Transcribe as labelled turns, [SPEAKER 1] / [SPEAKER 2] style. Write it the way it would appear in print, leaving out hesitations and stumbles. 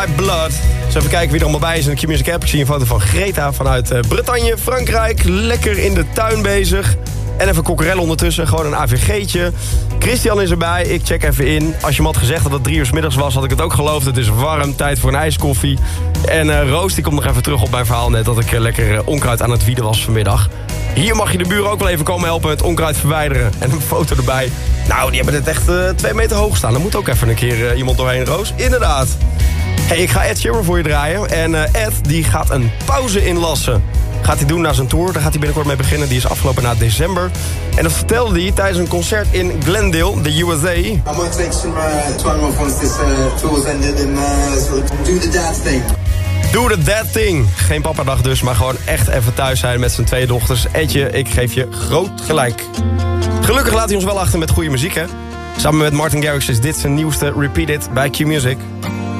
[SPEAKER 1] My Blood. Dus even kijken wie er allemaal bij is in de Q-Music app. Ik zie een foto van Greta vanuit Bretagne, Frankrijk. Lekker in de tuin bezig. En even kokkerellen ondertussen, gewoon een AVG'tje. Christian is erbij, ik check even in. Als je me had gezegd dat het 3 uur 's middags was, had ik het ook geloofd. Het is warm, tijd voor een ijskoffie. En Roos die komt nog even terug op mijn verhaal net... dat ik lekker onkruid aan het wieden was vanmiddag. Hier mag je de buren ook wel even komen helpen met onkruid verwijderen. En een foto erbij. Nou, die hebben het echt 2 meter hoog staan. Er moet ook even een keer iemand doorheen, Roos. Inderdaad. Hey, ik ga Ed Sheeran voor je draaien. En Ed die gaat een pauze inlassen. Gaat hij doen na zijn tour. Daar gaat hij binnenkort mee beginnen. Die is afgelopen na december. En dat vertelde hij tijdens een concert in Glendale, de USA.
[SPEAKER 2] I might take some time off once this tour's ended and sort of do the dad thing.
[SPEAKER 1] Do the dad thing. Geen papadag dus, maar gewoon echt even thuis zijn met zijn 2 dochters. Edje, ik geef je groot gelijk. Gelukkig laat hij ons wel achter met goede muziek, hè? Samen met Martin Garrix is dit zijn nieuwste Repeat It bij Q-Music.